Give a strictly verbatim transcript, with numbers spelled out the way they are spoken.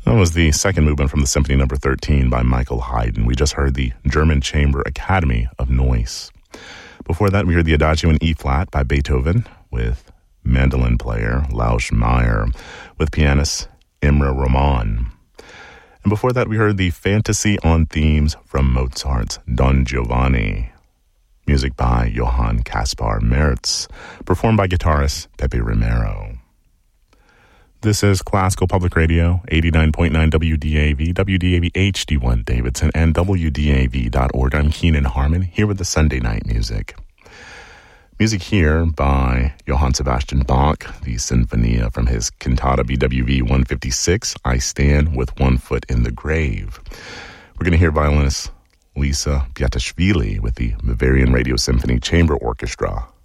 That was the second movement from the Symphony Number thirteen by Michael Haydn. We just heard the German Chamber Academy of Noise. Before that, we heard the Adagio in E-flat by Beethoven with mandolin player Lausch Meyer with pianist Imre Roman. And before that, we heard the Fantasy on Themes from Mozart's Don Giovanni. Music by Johann Caspar Merz, performed by guitarist Pepe Romero. This is Classical Public Radio, eighty-nine point nine W D A V, W D A V H D one Davidson, and W D A V dot org. I'm Keenan Harmon, here with the Sunday night music. Music here by Johann Sebastian Bach, the Sinfonia from his Cantata B W V one fifty-six, I Stand with One Foot in the Grave. We're going to hear violinist Lisa Biatashvili with the Bavarian Radio Symphony Chamber Orchestra